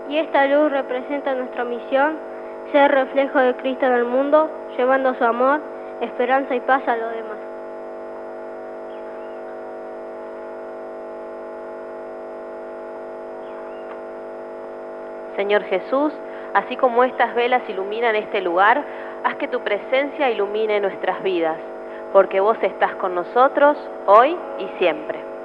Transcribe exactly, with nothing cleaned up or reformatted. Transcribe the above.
Y esta luz representa nuestra misión, ser reflejo de Cristo en el mundo, llevando su amor, esperanza y paz a los demás. Señor Jesús, así como estas velas iluminan este lugar, haz que tu presencia ilumine nuestras vidas, porque vos estás con nosotros hoy y siempre.